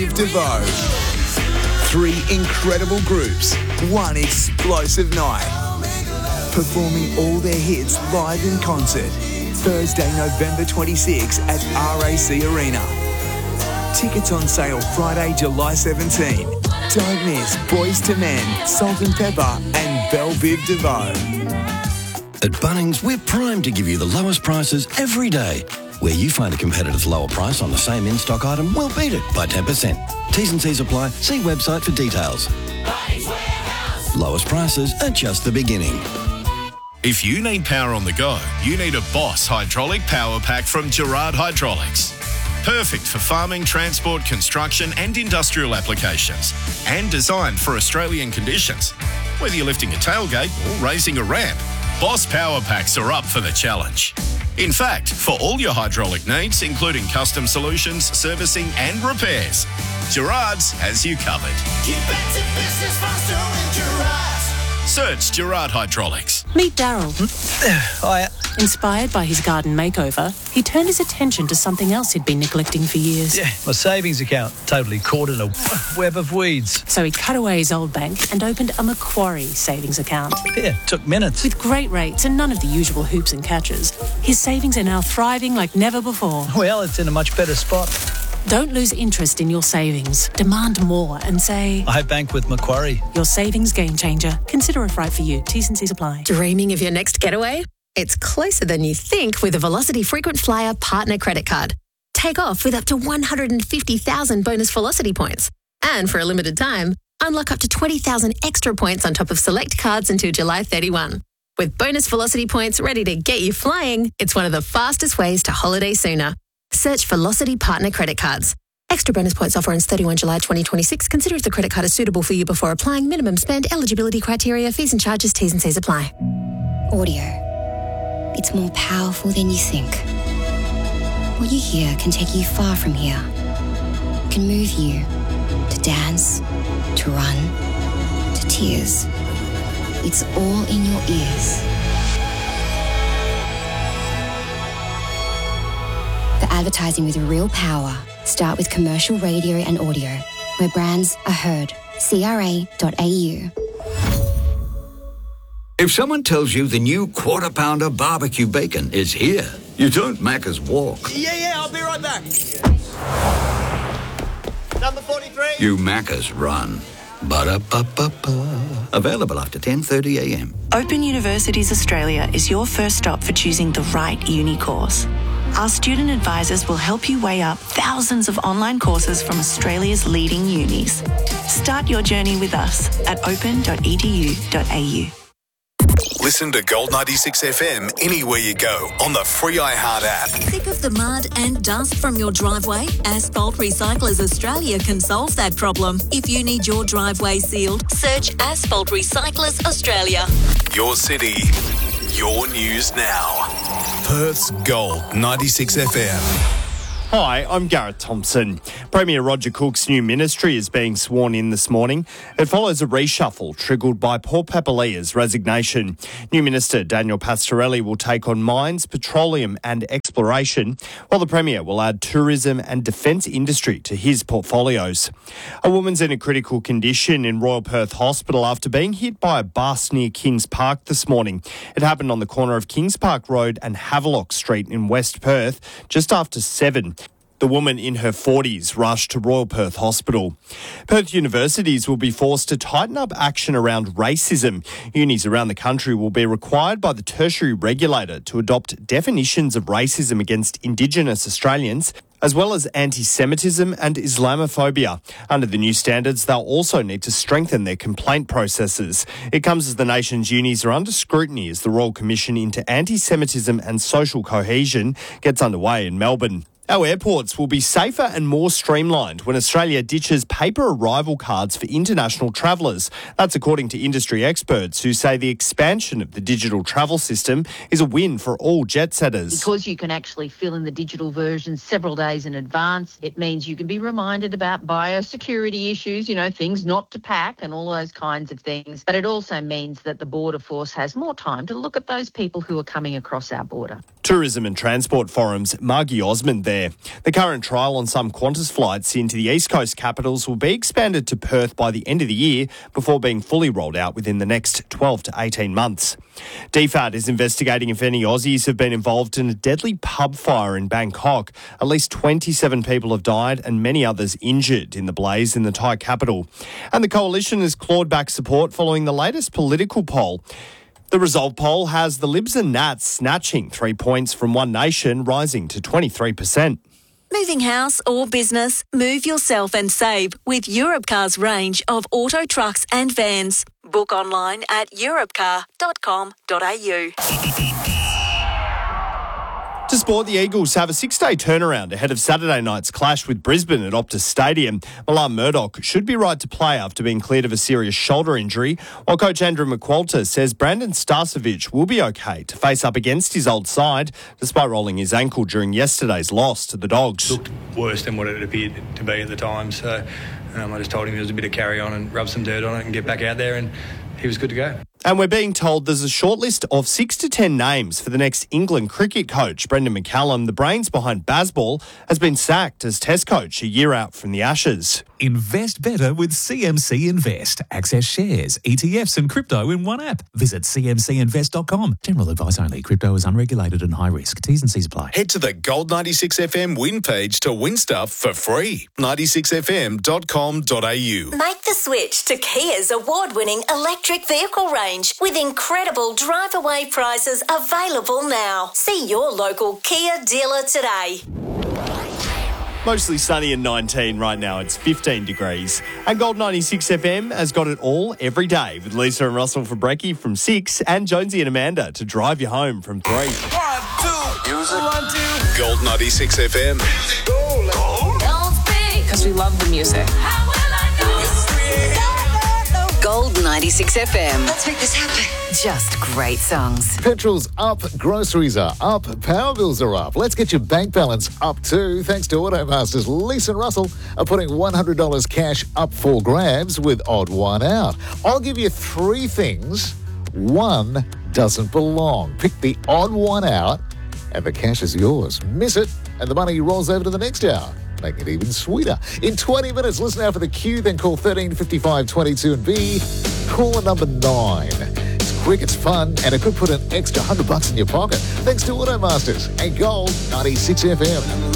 DeVoe. 3 incredible groups, 1 explosive night. Performing all their hits live in concert. Thursday, November 26 at RAC Arena. Tickets on sale Friday, July 17. Don't miss Boys to Men, Salt and Pepper and Belle Biv DeVoe. At Bunnings, we're primed to give you the lowest prices every day. Where you find a competitive lower price on the same in-stock item, we'll beat it by 10%. T's and C's apply. See website for details. Lowest prices are just the beginning. If you need power on the go, you need a Boss hydraulic power pack from Gerard Hydraulics. Perfect for farming, transport, construction and industrial applications. And designed for Australian conditions. Whether you're lifting a tailgate or raising a ramp, Boss power packs are up for the challenge. In fact, for all your hydraulic needs, including custom solutions, servicing and repairs, Gerard's has you covered. Get back to business faster with Gerard's. Search Gerard Hydraulics. Meet Daryl. Hiya. Inspired by his garden makeover, he turned his attention to something else he'd been neglecting for years. Yeah, my savings account, totally caught in a web of weeds. So he cut away his old bank and opened a Macquarie savings account. Yeah, took minutes. With great rates and none of the usual hoops and catches, his savings are now thriving like never before. Well, it's in a much better spot. Don't lose interest in your savings. Demand more and say, I bank with Macquarie. Your savings game changer. Consider if right for you. T's and C's apply. Dreaming of your next getaway? It's closer than you think with a Velocity Frequent Flyer Partner Credit Card. Take off with up to 150,000 bonus Velocity points. And for a limited time, unlock up to 20,000 extra points on top of select cards until July 31. With bonus Velocity points ready to get you flying, it's one of the fastest ways to holiday sooner. Search Velocity Partner Credit Cards. Extra bonus points offer ends 31 July 2026. Consider if the credit card is suitable for you before applying. Minimum spend, eligibility criteria, fees and charges, T's and C's apply. Audio. It's more powerful than you think. What you hear can take you far from here. It can move you to dance, to run, to tears. It's all in your ears. For advertising with real power, start with commercial radio and audio, where brands are heard. CRA.au. If someone tells you the new Quarter Pounder barbecue bacon is here, you don't Macca's walk. Yeah, I'll be right back. Number 43. You Macca's run. Ba-da-ba-ba-ba. Available after 10:30 a.m. Open Universities Australia is your first stop for choosing the right uni course. Our student advisors will help you weigh up thousands of online courses from Australia's leading unis. Start your journey with us at open.edu.au. Listen to Gold 96 FM anywhere you go on the free iHeart app. Sick of the mud and dust from your driveway? Asphalt Recyclers Australia can solve that problem. If you need your driveway sealed, search Asphalt Recyclers Australia. Your city, your news now. Perth's Gold 96 FM. Hi, I'm Gareth Thompson. Premier Roger Cook's new ministry is being sworn in this morning. It follows a reshuffle triggered by Paul Papalia's resignation. New Minister Daniel Pastorelli will take on mines, petroleum and exploration, while the Premier will add tourism and defence industry to his portfolios. A woman's in a critical condition in Royal Perth Hospital after being hit by a bus near Kings Park this morning. It happened on the corner of Kings Park Road and Havelock Street in West Perth just after 7. The woman in her 40s rushed to Royal Perth Hospital. Perth universities will be forced to tighten up action around racism. Unis around the country will be required by the tertiary regulator to adopt definitions of racism against Indigenous Australians, as well as anti-Semitism and Islamophobia. Under the new standards, they'll also need to strengthen their complaint processes. It comes as the nation's unis are under scrutiny as the Royal Commission into Anti-Semitism and Social Cohesion gets underway in Melbourne. Our airports will be safer and more streamlined when Australia ditches paper arrival cards for international travellers. That's according to industry experts who say the expansion of the digital travel system is a win for all jet setters. Because you can actually fill in the digital version several days in advance, it means you can be reminded about biosecurity issues, things not to pack and all those kinds of things. But it also means that the Border Force has more time to look at those people who are coming across our border. Tourism and Transport Forum's Margie Osmond there. The current trial on some Qantas flights into the East Coast capitals will be expanded to Perth by the end of the year before being fully rolled out within the next 12 to 18 months. DFAT is investigating if any Aussies have been involved in a deadly pub fire in Bangkok. At least 27 people have died and many others injured in the blaze in the Thai capital. And the coalition has clawed back support following the latest political poll. The result poll has the Libs and Nats snatching 3 points from One Nation, rising to 23%. Moving house or business, move yourself and save with Europcar's range of auto trucks and vans. Book online at europcar.com.au. To sport, the Eagles have a 6-day turnaround ahead of Saturday night's clash with Brisbane at Optus Stadium. Milan Murdoch should be right to play after being cleared of a serious shoulder injury, while coach Andrew McQualter says Brandon Starcevic will be okay to face up against his old side, despite rolling his ankle during yesterday's loss to the Dogs. Looked worse than what it appeared to be at the time, so I just told him it was a bit of carry on and rub some dirt on it and get back out there, and he was good to go. And we're being told there's a shortlist of 6 to 10 names for the next England cricket coach. Brendan McCallum, the brains behind Bazball, has been sacked as Test coach a year out from the Ashes. Invest better with CMC Invest. Access shares, ETFs and crypto in one app. Visit cmcinvest.com. General advice only. Crypto is unregulated and high risk. T's and C's apply. Head to the Gold 96 FM win page to win stuff for free. 96fm.com.au. Make the switch to Kia's award-winning electric vehicle range with incredible drive-away prices available now. See your local Kia dealer today. Mostly sunny and 19 right now. It's 15 degrees. And Gold 96 FM has got it all every day with Lisa and Russell for brekkie from 6 and Jonesy and Amanda to drive you home from 3. 1, 2, music. 1, 2. Gold 96 FM. Because we love the music. Gold 96 FM. Let's make this happen. Just great songs. Petrol's up, groceries are up, power bills are up. Let's get your bank balance up too. Thanks to Automasters, Lisa and Russell are putting $100 cash up for grabs with Odd One Out. I'll give you 3 things. One doesn't belong. Pick the odd one out and the cash is yours. Miss it and the money rolls over to the next hour. Make it even sweeter. In 20 minutes, listen out for the Q, then call 13 55 22 and B. Caller number 9. It's quick, it's fun, and it could put an extra $100 in your pocket. Thanks to Automasters and Gold 96 FM.